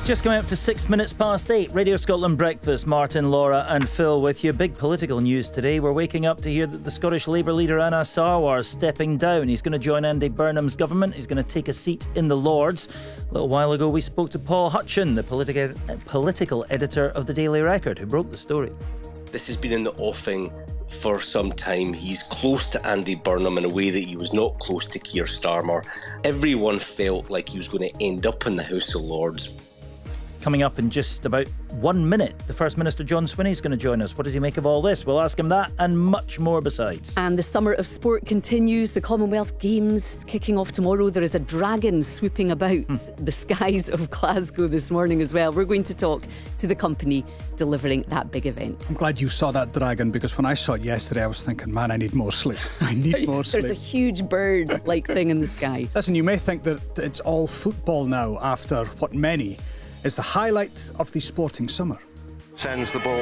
Just coming up to 6 minutes past 8. Radio Scotland Breakfast. Martin, Laura and Phil with you. Big political news today. We're waking up to hear that the Scottish Labour leader Anna Sarwar is stepping down. He's going to join Andy Burnham's government. He's going to take a seat in the Lords. A little while ago we spoke to Paul Hutchin, the political editor of the Daily Record, who broke the story. This has been in the offing for some time. He's close to Andy Burnham in a way that he was not close to Keir Starmer. Everyone felt like he was going to end up in the House of Lords. Coming up in just about 1 minute, the First Minister John Swinney is going to join us. What does he make of all this? We'll ask him that and much more besides. And the summer of sport continues. The Commonwealth Games kicking off tomorrow. There is a dragon swooping about the skies of Glasgow this morning as well. We're going to talk to the company delivering that big event. I'm glad you saw that dragon, because when I saw it yesterday I was thinking, man, I need more sleep. I need more sleep. There's a huge bird-like thing in the sky. Listen, you may think that it's all football now after what many is the highlight of the sporting summer. Sends the ball